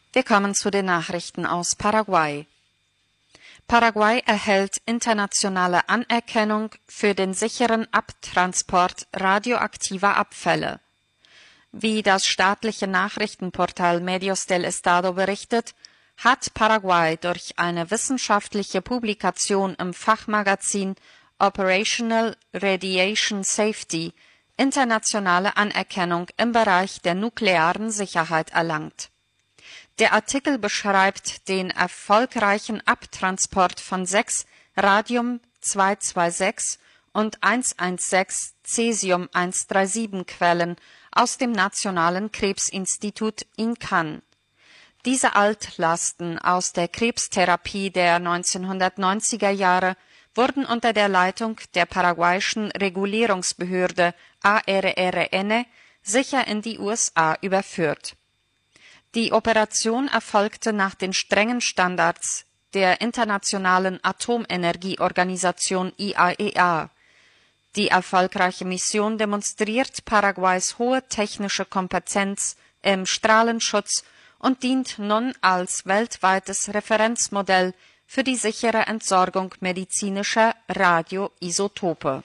Wir kommen zu den Nachrichten aus Paraguay. Paraguay erhält internationale Anerkennung für den sicheren Abtransport radioaktiver Abfälle. Wie das staatliche Nachrichtenportal Medios del Estado berichtet, hat Paraguay durch eine wissenschaftliche Publikation im Fachmagazin Operational Radiation Safety internationale Anerkennung im Bereich der nuklearen Sicherheit erlangt. Der Artikel beschreibt den erfolgreichen Abtransport von 6 Radium-226 und 116 Cäsium-137 Quellen aus dem Nationalen Krebsinstitut in Cannes. Diese Altlasten aus der Krebstherapie der 1990er Jahre wurden unter der Leitung der paraguayischen Regulierungsbehörde ARRN sicher in die USA überführt. Die Operation erfolgte nach den strengen Standards der Internationalen Atomenergieorganisation IAEA. Die erfolgreiche Mission demonstriert Paraguays hohe technische Kompetenz im Strahlenschutz und dient nun als weltweites Referenzmodell für die sichere Entsorgung medizinischer Radioisotope.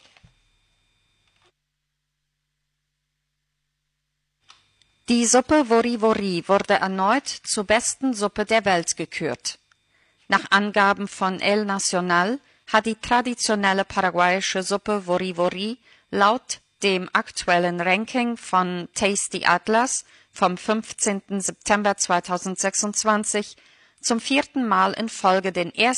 Die Suppe Wori Wori wurde erneut zur besten Suppe der Welt gekürt. Nach Angaben von El Nacional hat die traditionelle paraguayische Suppe Wori Wori laut dem aktuellen Ranking von Tasty Atlas vom 15. September 2026 zum 4. Mal in Folge den